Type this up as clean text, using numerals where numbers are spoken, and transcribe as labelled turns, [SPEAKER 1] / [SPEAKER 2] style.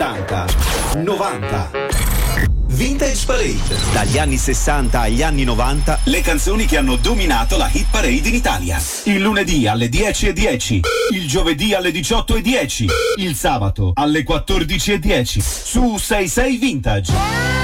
[SPEAKER 1] 70, 90. Vintage Parade.
[SPEAKER 2] Dagli anni 60 agli anni 90,
[SPEAKER 1] le canzoni che hanno dominato la hit parade in Italia. Il lunedì alle 10:10, il giovedì alle 18:10, il sabato alle 14:10 su 66 Vintage.